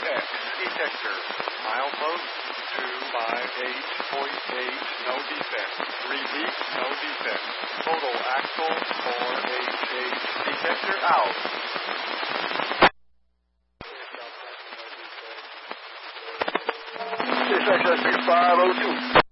X detector. Milepost 258.8, no defect. Repeat, no defect. Total axle 488. Detector out. Six XSP 502.